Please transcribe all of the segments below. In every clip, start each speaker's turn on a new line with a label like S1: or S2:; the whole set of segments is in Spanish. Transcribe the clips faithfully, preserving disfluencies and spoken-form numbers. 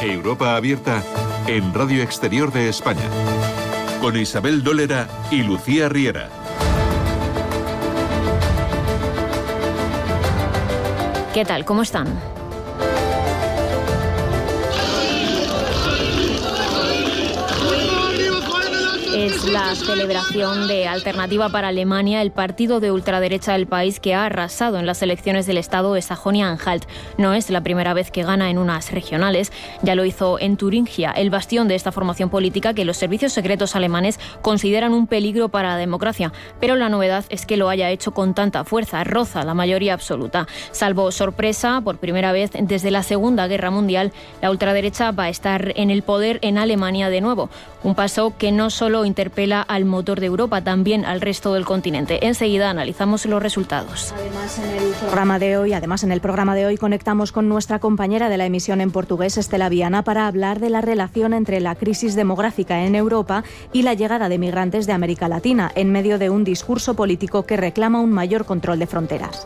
S1: Europa Abierta en Radio Exterior de España, con Isabel Dólera y Lucía Riera.
S2: ¿Qué tal? ¿Cómo están? Es la celebración de Alternativa para Alemania, el partido de ultraderecha del país que ha arrasado en las elecciones del estado de Sajonia-Anhalt. No es la primera vez que gana en unas regionales, ya lo hizo en Turingia, el bastión de esta formación política que los servicios secretos alemanes consideran un peligro para la democracia. Pero la novedad es que lo haya hecho con tanta fuerza, roza la mayoría absoluta. Salvo sorpresa, por primera vez desde la Segunda Guerra Mundial, la ultraderecha va a estar en el poder en Alemania de nuevo. Un paso que no solo interpela al motor de Europa, también al resto del continente. Enseguida analizamos los resultados.
S3: Además, en el programa de hoy, además, en el programa de hoy conectamos con nuestra compañera de la emisión en portugués, Estela Viana, para hablar de la relación entre la crisis demográfica en Europa y la llegada de migrantes de América Latina, en medio de un discurso político que reclama un mayor control de fronteras.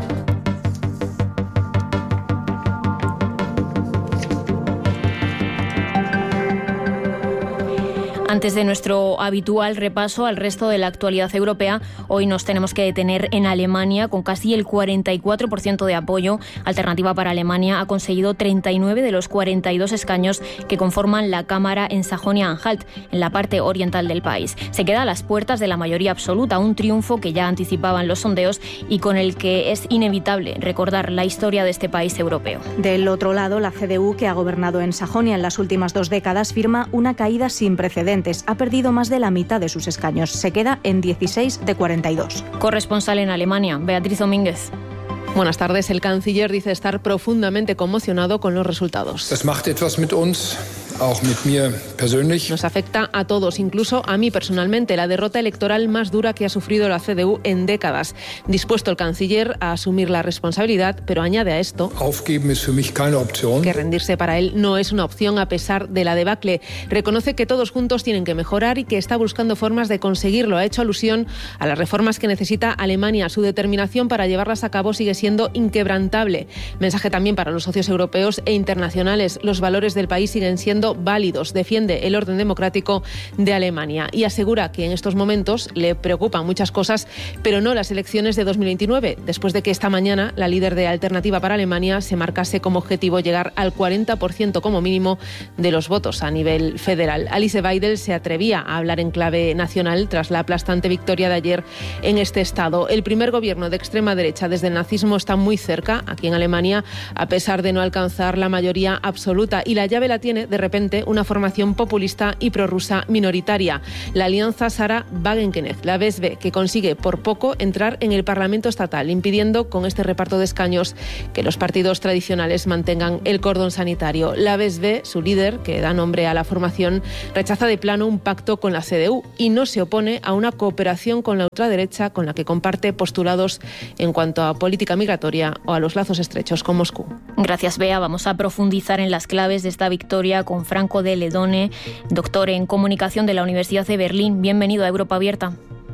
S2: Antes de nuestro habitual repaso al resto de la actualidad europea, hoy nos tenemos que detener en Alemania, con casi el cuarenta y cuatro por ciento de apoyo. Alternativa para Alemania ha conseguido treinta y nueve de los cuarenta y dos escaños que conforman la Cámara en Sajonia-Anhalt, en la parte oriental del país. Se queda a las puertas de la mayoría absoluta, un triunfo que ya anticipaban los sondeos y con el que es inevitable recordar la historia de este país europeo.
S3: Del otro lado, la C D U, que ha gobernado en Sajonia en las últimas dos décadas, firma una caída sin precedentes. Ha perdido más de la mitad de sus escaños. Se queda en dieciséis de cuarenta y dos.
S2: Corresponsal en Alemania, Beatriz Domínguez.
S4: Buenas tardes. El canciller dice estar profundamente conmocionado con los resultados.
S5: Das macht etwas mit uns. Auch mit mir persönlich.
S4: Nos afecta a todos, incluso a mí personalmente, la derrota electoral más dura que ha sufrido la C D U en décadas. Dispuesto el canciller a asumir la responsabilidad, pero añade a esto
S5: Aufgeben ist für mich keine Option.
S4: que rendirse para él no es una opción a pesar de la debacle. Reconoce que todos juntos tienen que mejorar y que está buscando formas de conseguirlo. Ha hecho alusión a las reformas que necesita Alemania. Su determinación para llevarlas a cabo sigue siendo inquebrantable. Mensaje también para los socios europeos e internacionales. Los valores del país siguen siendo válidos. Defiende el orden democrático de Alemania y asegura que en estos momentos le preocupan muchas cosas, pero no las elecciones de dos mil veintinueve, después de que esta mañana la líder de Alternativa para Alemania se marcase como objetivo llegar al cuarenta por ciento como mínimo de los votos a nivel federal. Alice Weidel se atrevía a hablar en clave nacional tras la aplastante victoria de ayer en este estado. El primer gobierno de extrema derecha desde el nazismo está muy cerca aquí en Alemania, a pesar de no alcanzar la mayoría absoluta, y la llave la tiene de repente una formación populista y prorrusa minoritaria, la alianza Sarah Wagenknecht, la V S B, que consigue por poco entrar en el Parlamento estatal, impidiendo con este reparto de escaños que los partidos tradicionales mantengan el cordón sanitario. La V S B, su líder, que da nombre a la formación, rechaza de plano un pacto con la C D U y no se opone a una cooperación con la ultraderecha con la que comparte postulados en cuanto a política migratoria o a los lazos estrechos con Moscú.
S2: Gracias, Bea. Vamos a profundizar en las claves de esta victoria con Franco de Ledone, doctor en comunicación de la Universidad de Berlín. Bienvenido a Europa Abierta.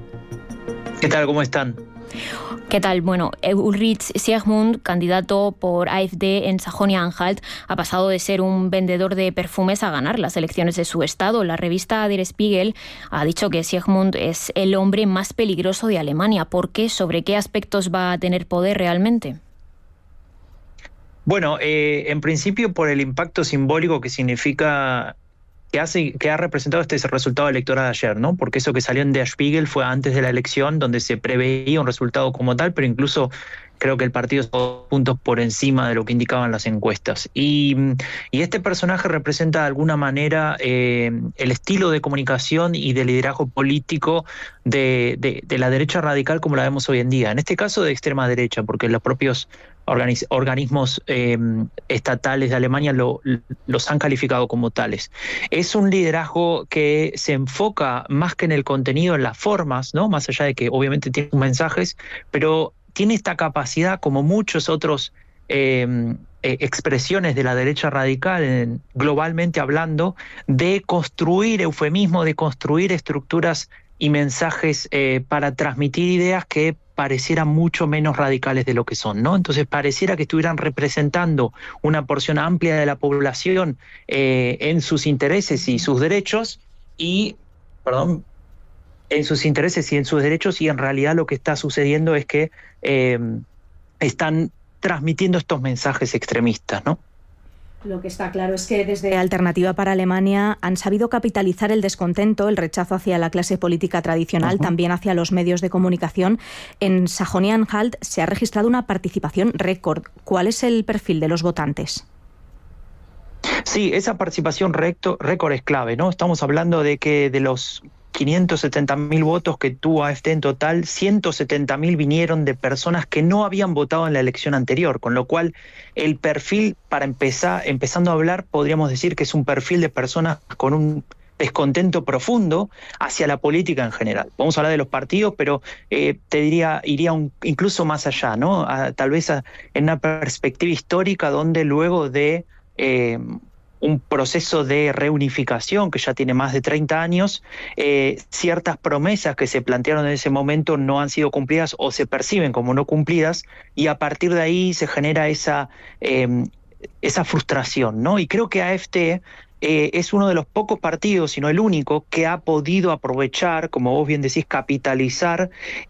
S6: ¿Qué tal? ¿Cómo están?
S2: ¿Qué tal? Bueno, Ulrich Siegmund, candidato por AfD en Sajonia-Anhalt, ha pasado de ser un vendedor de perfumes a ganar las elecciones de su estado. La revista Der Spiegel ha dicho que Siegmund es el hombre más peligroso de Alemania. ¿Por qué? ¿Sobre qué aspectos va a tener poder realmente?
S6: Bueno, eh, en principio por el impacto simbólico que significa, que, hace, que ha representado este resultado electoral de ayer, ¿no? Porque eso que salió en Der Spiegel fue antes de la elección, donde se preveía un resultado como tal, pero incluso creo que el partido estuvo puntos por encima de lo que indicaban las encuestas. Y, y este personaje representa de alguna manera eh, el estilo de comunicación y de liderazgo político de, de, de la derecha radical como la vemos hoy en día. En este caso de extrema derecha, porque los propios organiz, organismos eh, estatales de Alemania lo, los han calificado como tales. Es un liderazgo que se enfoca más que en el contenido, en las formas, ¿no? Más allá de que obviamente tiene mensajes, pero tiene esta capacidad, como muchos otros eh, eh, expresiones de la derecha radical, eh, globalmente hablando, de construir eufemismos, de construir estructuras y mensajes eh, para transmitir ideas que parecieran mucho menos radicales de lo que son, ¿no? Entonces pareciera que estuvieran representando una porción amplia de la población eh, en sus intereses y sus derechos, y, perdón, en sus intereses y en sus derechos, y en realidad lo que está sucediendo es que eh, están transmitiendo estos mensajes extremistas, ¿no?
S3: Lo que está claro es que desde Alternativa para Alemania han sabido capitalizar el descontento, el rechazo hacia la clase política tradicional, uh-huh. también hacia los medios de comunicación. En Sajonia-Anhalt se ha registrado una participación récord. ¿Cuál es el perfil de los votantes?
S6: Sí, esa participación récord es clave, ¿no? Estamos hablando de que de los quinientos setenta mil votos que tuvo AfD en total, ciento setenta mil vinieron de personas que no habían votado en la elección anterior, con lo cual el perfil, para empezar, empezando a hablar, podríamos decir que es un perfil de personas con un descontento profundo hacia la política en general. Vamos a hablar de los partidos, pero eh, te diría, iría un, incluso más allá, ¿no? A, tal vez a, en una perspectiva histórica donde luego de Eh, un proceso de reunificación que ya tiene más de treinta años, eh, ciertas promesas que se plantearon en ese momento no han sido cumplidas o se perciben como no cumplidas, y a partir de ahí se genera esa, eh, esa frustración, ¿no? Y creo que AfD eh, es uno de los pocos partidos, si no el único, que ha podido aprovechar, como vos bien decís, capitalizar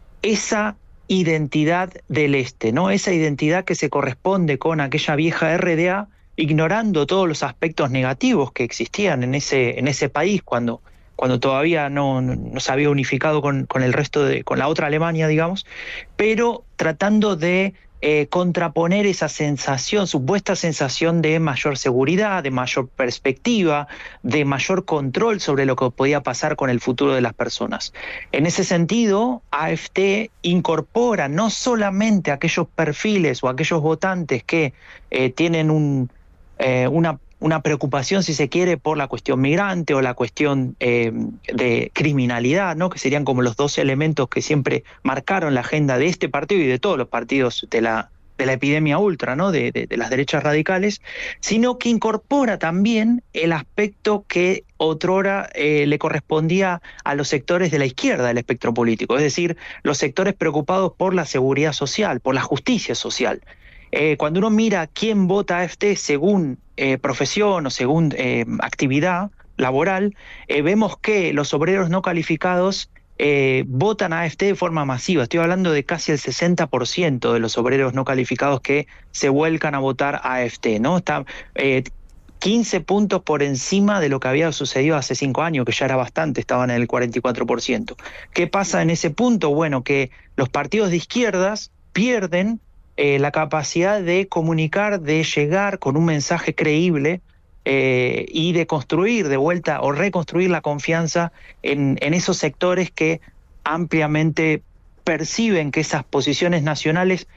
S6: esa identidad del Este, ¿no? Esa identidad que se corresponde con aquella vieja R D A, ignorando todos los aspectos negativos que existían en ese, en ese país cuando, cuando todavía no, no se había unificado con, con el resto de, con la otra Alemania, digamos, pero tratando de eh, contraponer esa sensación, supuesta sensación de mayor seguridad, de mayor perspectiva, de mayor control sobre lo que podía pasar con el futuro de las personas. En ese sentido, AfD incorpora no solamente aquellos perfiles o aquellos votantes que eh, tienen un Eh, una, una preocupación, si se quiere, por la cuestión migrante o la cuestión eh, de criminalidad, ¿no? Que serían como los dos elementos que siempre marcaron la agenda de este partido y de todos los partidos de la, de la epidemia ultra, ¿no? de, de, de las derechas radicales, sino que incorpora también el aspecto que otrora eh, le correspondía a los sectores de la izquierda del espectro político, es decir, los sectores preocupados por la seguridad social, por la justicia social. Eh, cuando uno mira quién vota AfD según eh, profesión o según eh, actividad laboral, eh, vemos que los obreros no calificados eh, votan a AfD de forma masiva. Estoy hablando de casi el sesenta por ciento de los obreros no calificados que se vuelcan a votar a AfD, ¿no? Está eh, quince puntos por encima de lo que había sucedido hace cinco años, que ya era bastante, estaban en el cuarenta y cuatro por ciento. ¿Qué pasa en ese punto? Bueno, que los partidos de izquierdas pierden Eh, la capacidad de comunicar, de llegar con un mensaje creíble eh, y de construir de vuelta o reconstruir la confianza en, en esos sectores que ampliamente perciben que esas posiciones nacionales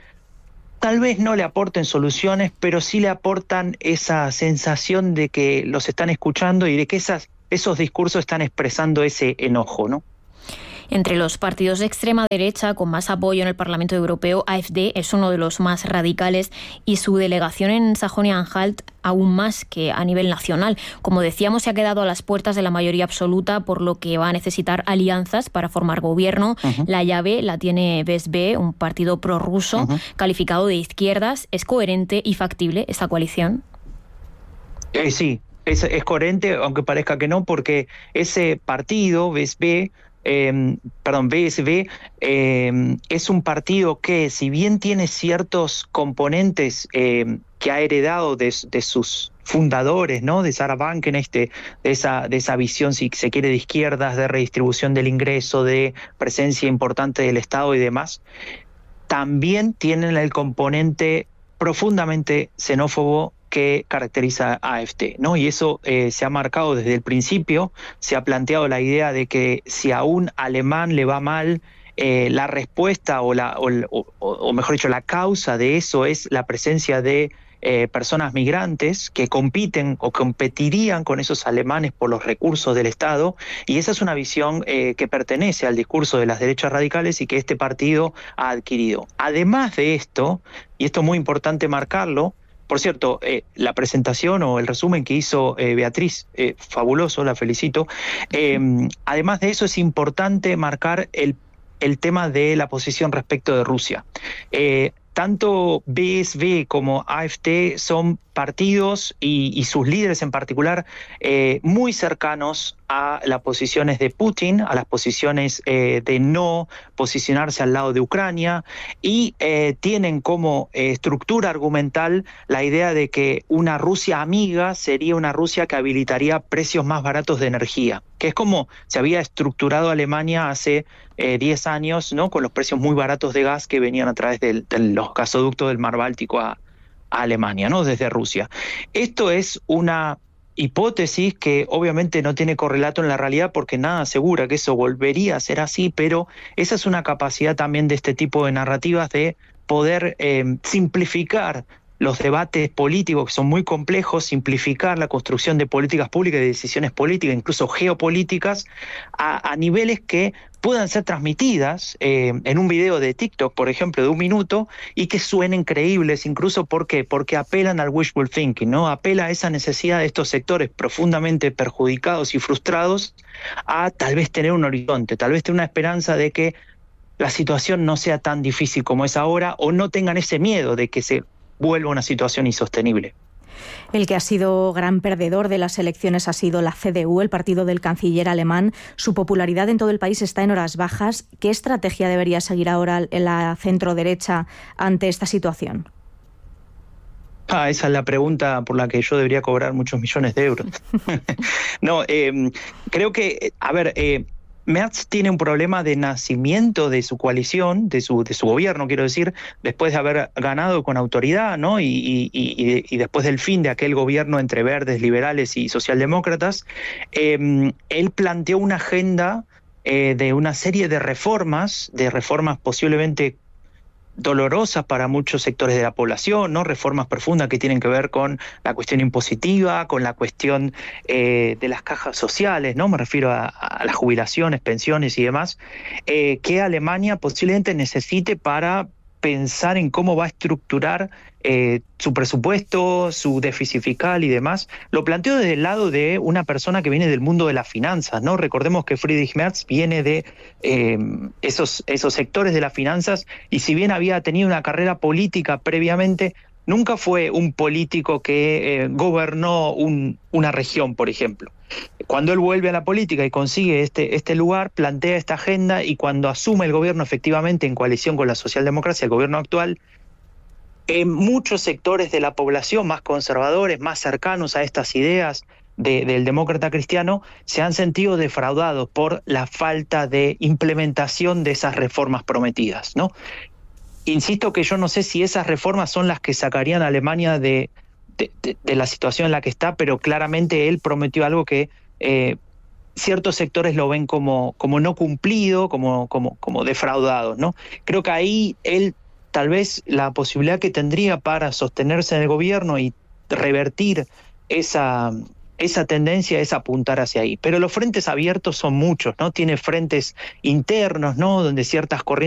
S6: tal vez no le aporten soluciones, pero sí le aportan esa sensación de que los están escuchando y de que esas, esos discursos están expresando ese enojo, ¿no?
S2: Entre los partidos de extrema derecha con más apoyo en el Parlamento Europeo, AfD es uno de los más radicales y su delegación en Sajonia-Anhalt aún más que a nivel nacional. Como decíamos, se ha quedado a las puertas de la mayoría absoluta, por lo que va a necesitar alianzas para formar gobierno. Uh-huh. La llave la tiene B S B, un partido prorruso, uh-huh. calificado de izquierdas. ¿Es coherente y factible esta coalición?
S6: Eh, sí, es, es coherente, aunque parezca que no, porque ese partido, B S B, Eh, perdón, B S B, eh, es un partido que, si bien tiene ciertos componentes eh, que ha heredado de, de sus fundadores, ¿no? De Sarah Wagenknecht, de, de, esa, de esa visión, si se quiere, de izquierdas, de redistribución del ingreso, de presencia importante del Estado y demás, también tienen el componente profundamente xenófobo que caracteriza a AfD, ¿no? Y eso eh, se ha marcado desde el principio. Se ha planteado la idea de que si a un alemán le va mal, eh, la respuesta o, la, o, o, o mejor dicho, la causa de eso es la presencia de eh, personas migrantes que compiten o competirían con esos alemanes por los recursos del Estado, y esa es una visión eh, que pertenece al discurso de las derechas radicales y que este partido ha adquirido. Además de esto, y esto es muy importante marcarlo, por cierto, eh, la presentación o el resumen que hizo eh, Beatriz, eh, fabuloso, la felicito. Eh, además de eso, es importante marcar el el tema de la posición respecto de Rusia. Eh, Tanto B S V como A F D son partidos y, y sus líderes en particular eh, muy cercanos a las posiciones de Putin, a las posiciones eh, de no posicionarse al lado de Ucrania, y eh, tienen como eh, estructura argumental la idea de que una Rusia amiga sería una Rusia que habilitaría precios más baratos de energía, que es como se había estructurado Alemania hace diez eh, años, ¿no? Con los precios muy baratos de gas que venían a través de, de los gasoductos del Mar Báltico a, a Alemania, ¿no? Desde Rusia. Esto es una hipótesis que obviamente no tiene correlato en la realidad porque nada asegura que eso volvería a ser así, pero esa es una capacidad también de este tipo de narrativas de poder eh, simplificar los debates políticos, que son muy complejos, simplificar la construcción de políticas públicas y de decisiones políticas, incluso geopolíticas, a, a niveles que puedan ser transmitidas eh, en un video de TikTok, por ejemplo, de un minuto, y que suenen creíbles, incluso ¿por qué? Porque apelan al wishful thinking, ¿no? Apela a esa necesidad de estos sectores profundamente perjudicados y frustrados a tal vez tener un horizonte, tal vez tener una esperanza de que la situación no sea tan difícil como es ahora, o no tengan ese miedo de que se vuelva una situación insostenible.
S3: El que ha sido gran perdedor de las elecciones ha sido la C D U, el partido del canciller alemán. Su popularidad en todo el país está en horas bajas. ¿Qué estrategia debería seguir ahora la centroderecha ante esta situación?
S6: Ah, esa es la pregunta por la que yo debería cobrar muchos millones de euros. no, eh, creo que, a ver... Eh, Merz tiene un problema de nacimiento de su coalición, de su, de su gobierno, quiero decir, después de haber ganado con autoridad, ¿no? Y, y, y, y después del fin de aquel gobierno entre verdes, liberales y socialdemócratas, eh, él planteó una agenda eh, de una serie de reformas, de reformas posiblemente dolorosas para muchos sectores de la población, ¿no? Reformas profundas que tienen que ver con la cuestión impositiva, con la cuestión eh, de las cajas sociales, ¿no? Me refiero a, a las jubilaciones, pensiones y demás, eh, que Alemania posiblemente necesite para pensar en cómo va a estructurar eh, su presupuesto, su déficit fiscal y demás. Lo planteo desde el lado de una persona que viene del mundo de las finanzas, ¿no? Recordemos que Friedrich Merz viene de eh, esos, esos sectores de las finanzas, y si bien había tenido una carrera política previamente, nunca fue un político que eh, gobernó un, una región, por ejemplo. Cuando él vuelve a la política y consigue este, este lugar, plantea esta agenda, y cuando asume el gobierno efectivamente en coalición con la socialdemocracia, el gobierno actual, en muchos sectores de la población más conservadores, más cercanos a estas ideas de, del demócrata cristiano, se han sentido defraudados por la falta de implementación de esas reformas prometidas, ¿no? Insisto que yo no sé si esas reformas son las que sacarían a Alemania de, de, de, de la situación en la que está, pero claramente él prometió algo que eh, ciertos sectores lo ven como, como no cumplido, como, como, como defraudados, ¿no? Creo que ahí él, tal vez la posibilidad que tendría para sostenerse en el gobierno y revertir esa, esa tendencia es apuntar hacia ahí. Pero los frentes abiertos son muchos, ¿no? Tiene frentes internos, ¿no? Donde ciertas corrientes